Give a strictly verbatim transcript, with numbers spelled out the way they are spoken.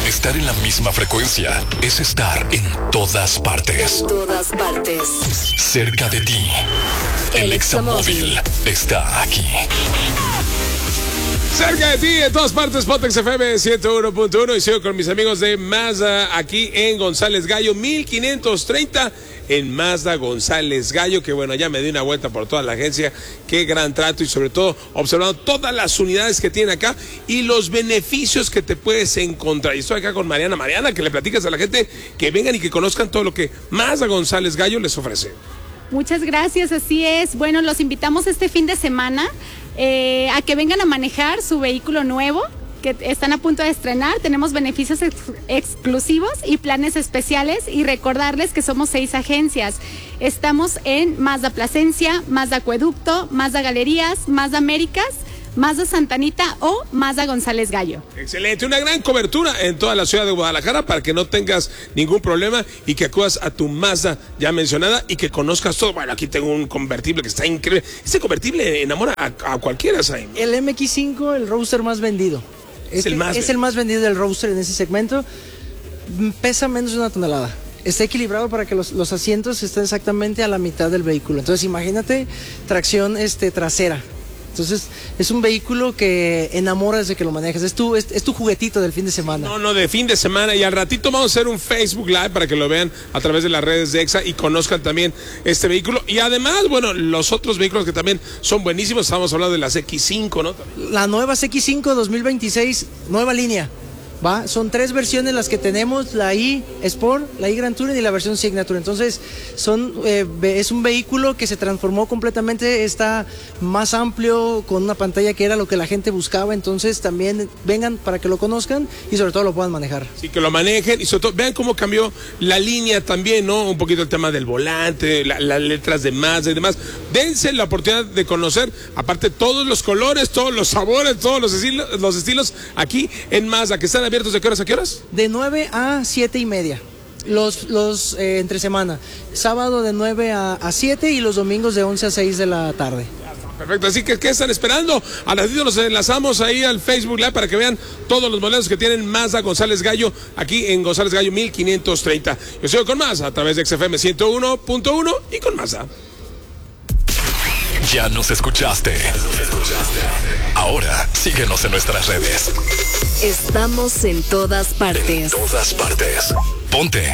Estar en la misma frecuencia es estar en todas partes. En todas partes. Cerca de ti. El Examóvil está aquí. Cerca de ti, en todas partes, Pontex F M ciento uno punto uno. Y sigo con mis amigos de Mazda aquí en González Gallo, mil quinientos treinta en Mazda González Gallo, que bueno, ya me di una vuelta por toda la agencia. Qué gran trato y sobre todo observando todas las unidades que tiene acá y los beneficios que te puedes encontrar. Y estoy acá con Mariana. Mariana, que le platicas a la gente que vengan y que conozcan todo lo que Mazda González Gallo les ofrece. Muchas gracias, así es. Bueno, los invitamos este fin de semana eh, a que vengan a manejar su vehículo nuevo, que están a punto de estrenar. Tenemos beneficios ex exclusivos y planes especiales, y recordarles que somos seis agencias. Estamos en Mazda Plasencia, Mazda Acueducto, Mazda Galerías, Mazda Américas, Mazda Santa Anita o Mazda González Gallo. Excelente, una gran cobertura en toda la ciudad de Guadalajara para que no tengas ningún problema y que acudas a tu Mazda ya mencionada y que conozcas todo. Bueno, aquí tengo un convertible que está increíble. Este convertible enamora a, a cualquiera, Saim. El M X cinco, el roadster más vendido. Es, este, el, más es el más vendido del roadster en ese segmento. Pesa menos de una tonelada. Está equilibrado para que los, los asientos estén exactamente a la mitad del vehículo. Entonces imagínate tracción este, trasera. Entonces, es un vehículo que enamora desde que lo manejas. Es tu, es, es tu juguetito del fin de semana. No, no, de fin de semana. Y al ratito vamos a hacer un Facebook Live para que lo vean a través de las redes de Exa y conozcan también este vehículo. Y además, bueno, los otros vehículos que también son buenísimos. Estamos hablando de las X cinco, ¿no? La nueva X cinco dos mil veintiséis, nueva línea. ¿Va? Son tres versiones las que tenemos, la i Sport, la i Grand Touring y la versión Signature. Entonces son, eh, es un vehículo que se transformó completamente, está más amplio, con una pantalla que era lo que la gente buscaba. Entonces también vengan para que lo conozcan y sobre todo lo puedan manejar. Sí, que lo manejen y sobre todo vean cómo cambió la línea también, ¿no? Un poquito el tema del volante, la, las letras de Mazda y demás. Dense la oportunidad de conocer, aparte, todos los colores, todos los sabores, todos los estilos, los estilos aquí en Mazda, que están abiertos de qué horas a qué horas? De nueve a siete y media. Los, los eh, entre semana. Sábado de nueve a siete y los domingos de once a seis de la tarde. Perfecto, así que ¿qué están esperando? A las diez nos enlazamos ahí al Facebook Live para que vean todos los modelos que tienen Mazda González Gallo, aquí en González Gallo mil quinientos treinta. Yo sigo con más a través de X F M ciento uno punto uno y con Mazda. Ya nos escuchaste. Ahora síguenos en nuestras redes. Estamos en todas partes. En todas partes. Ponte